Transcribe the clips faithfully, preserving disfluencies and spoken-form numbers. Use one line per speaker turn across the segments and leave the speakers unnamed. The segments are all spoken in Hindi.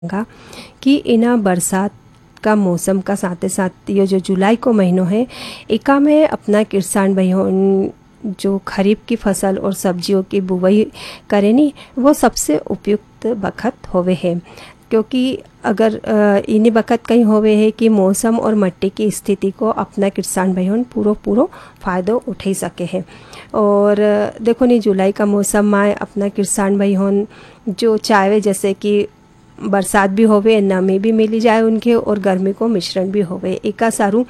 गा कि इना बरसात का मौसम का साथ साथ ये जो जुलाई को महीनों है एका में अपना किसान भाइयों जो खरीफ की फसल और सब्जियों की बुवाई करे नी वो सबसे उपयुक्त बखत होवे है, क्योंकि अगर इन्हीं बखत कहीं होवे है कि मौसम और मिट्टी की स्थिति को अपना किसान भाइयों पूरो पूरो फ़ायदो उठा सके है। और देखो नी जुलाई का मौसम में अपना किसान भाइयों जो चाहे जैसे कि बरसात भी होवे, नमी भी मिली जाए उनके और गर्मी को मिश्रण भी होवे, एका सारू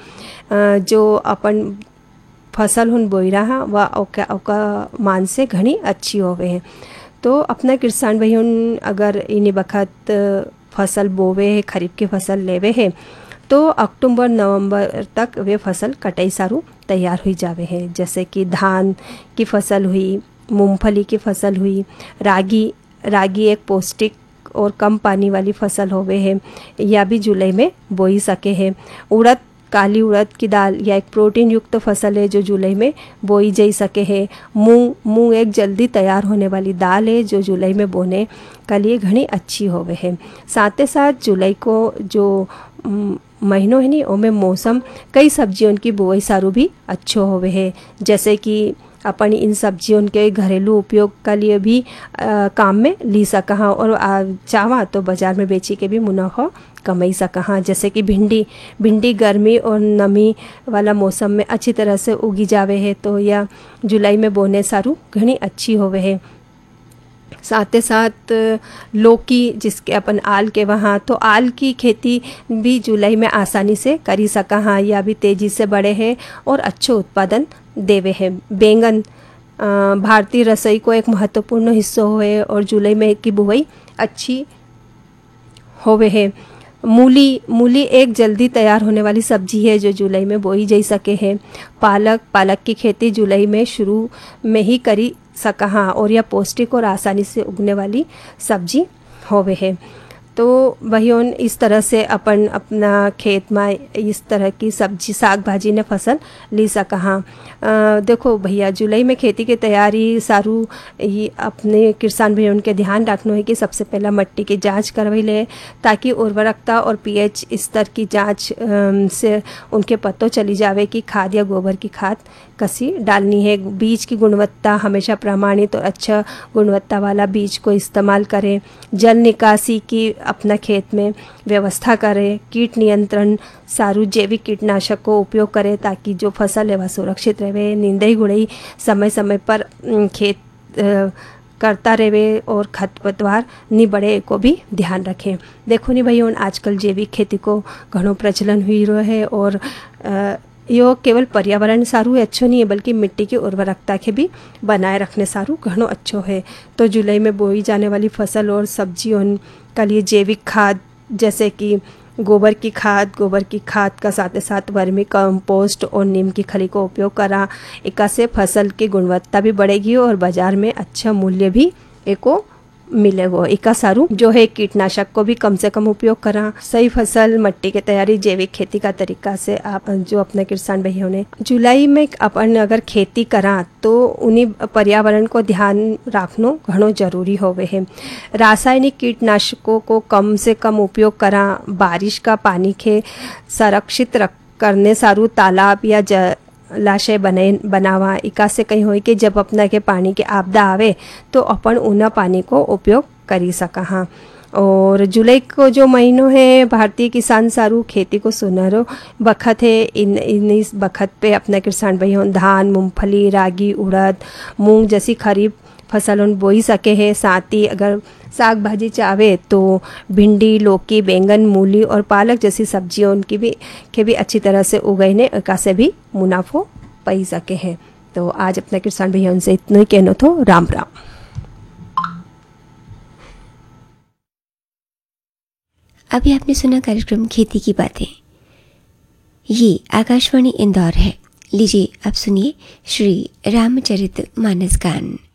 जो अपन फसल हुन बोई रहा वह ओका ओका मान से घनी अच्छी होवे है। तो अपना किसान भाइयों अगर इन्हीं बखत फसल बोवे है, खरीफ की फसल लेवे है तो अक्टूबर नवंबर तक वे फसल कटाई सारू तैयार हुई जावे है। जैसे कि धान की फसल हुई, मूंगफली की फसल हुई, रागी रागी एक पौष्टिक और कम पानी वाली फसल होवे है, या भी जुलाई में बोई सके है। उड़द, काली उड़द की दाल या एक प्रोटीन युक्त फसल है जो जुलाई में बोई जा सके है। मूंग मूंग एक जल्दी तैयार होने वाली दाल है जो जुलाई में बोने के लिए घनी अच्छी होवे है। साथ ही साथ जुलाई को जो महीनों है नी ओमें मौसम कई सब्जियों की बुआई सारू भी अच्छो होवे है। जैसे कि अपन इन सब्जियों के घरेलू उपयोग के लिए भी आ, काम में ली सका और चावा तो बाज़ार में बेची के भी मुनाफा कमाई सका। जैसे कि भिंडी भिंडी गर्मी और नमी वाला मौसम में अच्छी तरह से उगी जावे है, तो यह जुलाई में बोने सारू घनी अच्छी होवे है। साथ ही साथ लौकी जिसके अपन आल के वहाँ, तो आल की खेती भी जुलाई में आसानी से करी सका हाँ, या भी तेज़ी से बढ़े है और अच्छो उत्पादन देवे है। बैंगन भारतीय रसोई को एक महत्वपूर्ण हिस्सा है और जुलाई में की बुवाई अच्छी होवे है। मूली मूली एक जल्दी तैयार होने वाली सब्जी है जो जुलाई में बोई जा सके है। पालक पालक की खेती जुलाई में शुरू में ही करी सका हाँ, और यह पौष्टिक और आसानी से उगने वाली सब्जी होवे है। तो वही इस तरह से अपन अपना खेत में इस तरह की सब्जी साग भाजी ने फसल ली सका हाँ। देखो भैया, जुलाई में खेती की तैयारी सारू ही अपने किसान भाइयों के ध्यान रखना है कि सबसे पहला मिट्टी की जांच करवाई ले, ताकि उर्वरकता और पीएच स्तर की जांच से उनके पतो चली जावे कि खाद या गोबर की खाद कसी डालनी है। बीज की गुणवत्ता हमेशा प्रमाणित और अच्छा गुणवत्ता वाला बीज को इस्तेमाल करें। जल निकासी की अपना खेत में व्यवस्था करें। कीट नियंत्रण सारू जैविक कीटनाशक को उपयोग करें ताकि जो फसल है वह सुरक्षित रहे। निंदाई गुड़ाई समय समय पर खेत करता रहे और खरपतवार नहीं बढ़े को भी ध्यान रखें। देखो नहीं भैया, आजकल जैविक खेती को घणो प्रचलन हुई रहा है और आ, यो केवल पर्यावरण सारू अच्छो नहीं है बल्कि मिट्टी की उर्वरकता के भी बनाए रखने सारू घणो अच्छो है। तो जुलाई में बोई जाने वाली फसल और सब्जियों के लिए जैविक खाद जैसे कि गोबर की खाद गोबर की खाद का साथ साथ वर्मी कंपोस्ट और नीम की खली को उपयोग करा। एका से फसल की गुणवत्ता भी बढ़ेगी और बाजार में अच्छा मूल्य भी एको मिलेगा। एका सारू जो है कीटनाशक को भी कम से कम उपयोग करा। सही फसल मिट्टी की तैयारी जैविक खेती का तरीका से आप जो अपने किसान भाइयों ने जुलाई में अपन अगर खेती करा तो उन्हीं पर्यावरण को ध्यान रखना घणो जरूरी होवे है। रासायनिक कीटनाशकों को कम से कम उपयोग करा। बारिश का पानी के संरक्षित रख करने सारू तालाब या ज लाशय बने बनावा। इका से कहीं हो कि जब अपना के पानी के आपदा आवे तो अपन उना पानी को उपयोग करी सका हाँ। और जुलाई को जो महीनों है भारतीय किसान सारू खेती को सुनहरो बखत है। इन इन इस बखत पे अपना किसान भाइयों धान, मूंगफली, रागी, उड़द, मूंग जैसी खरीफ फसल बोई सके है। साथ ही अगर साग भाजी चाहे तो भिंडी, लौकी, बैंगन, मूली और पालक जैसी सब्जियों उनकी भी के भी अच्छी तरह से उगाईने का से भी मुनाफो पाई सके हैं। तो आज अपने किसान भैया उनसे इतना ही कहना थो। राम राम।
अभी आपने सुना कार्यक्रम खेती की बातें। ये आकाशवाणी इंदौर है। लीजिए अब सुनिए श्री रामचरित मानस गान।